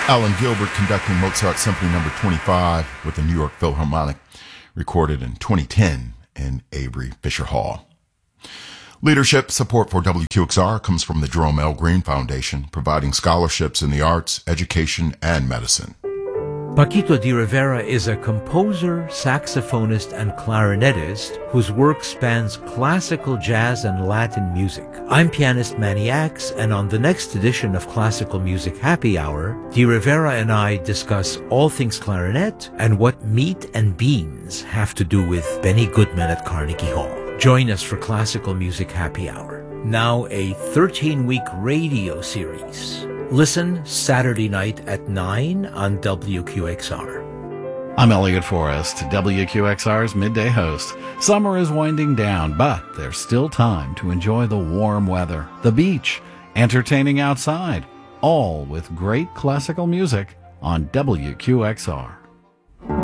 Alan Gilbert conducting Mozart Symphony No. 25 with the New York Philharmonic, recorded in 2010 in Avery Fisher Hall. Leadership support for WQXR comes from the Jerome L. Green Foundation, providing scholarships in the arts, education, and medicine. Paquito de Rivera is a composer, saxophonist, and clarinetist whose work spans classical, jazz, and Latin music. I'm pianist Manny Axe, and on the next edition of Classical Music Happy Hour, de Rivera and I discuss all things clarinet and what meat and beans have to do with Benny Goodman at Carnegie Hall. Join us for Classical Music Happy Hour, now a 13-week radio series. Listen Saturday night at 9 on WQXR. I'm Elliot Forrest, WQXR's midday host. Summer is winding down, but there's still time to enjoy the warm weather, the beach, entertaining outside, all with great classical music on WQXR.